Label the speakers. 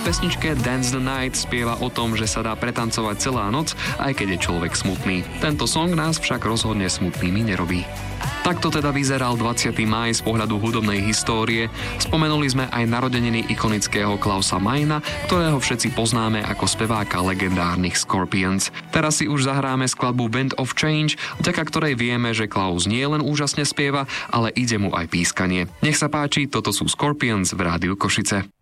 Speaker 1: pesničke Dance the Night spieva o tom, že sa dá pretancovať celá noc, aj keď je človek smutný. Tento song nás však rozhodne smutnými nerobí. Takto teda vyzeral 20. máj z pohľadu hudobnej histórie. Spomenuli sme aj narodeniny ikonického Klausa Mayna, ktorého všetci poznáme ako speváka legendárnych Scorpions. Teraz si už zahráme skladbu Wind of Change, vďaka ktorej vieme, že Klaus nie len úžasne spieva, ale ide mu aj pískanie. Nech sa páči, toto sú Scorpions v Rádiu Košice.